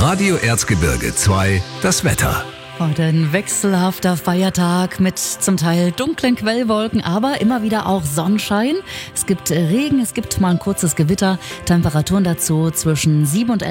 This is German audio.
Radio Erzgebirge 2, das Wetter. Heute ein wechselhafter Feiertag mit zum Teil dunklen Quellwolken, aber immer wieder auch Sonnenschein. Es gibt Regen, es gibt mal ein kurzes Gewitter. Temperaturen dazu zwischen 7 und